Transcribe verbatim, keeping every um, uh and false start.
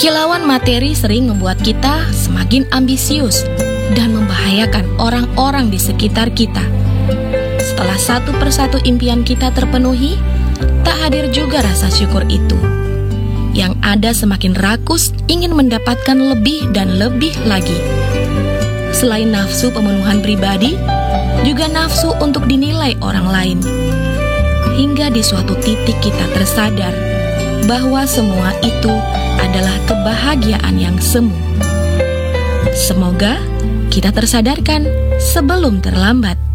Kilauan materi sering membuat kita semakin ambisius dan membahayakan orang-orang di sekitar kita. Setelah satu persatu impian kita terpenuhi, tak hadir juga rasa syukur itu. Yang ada semakin rakus ingin mendapatkan lebih dan lebih lagi. Selain nafsu pemenuhan pribadi, juga nafsu untuk dinilai orang lain. Hingga di suatu titik kita tersadar bahwa semua itu adalah kebahagiaan yang semu. Semoga kita tersadarkan sebelum terlambat.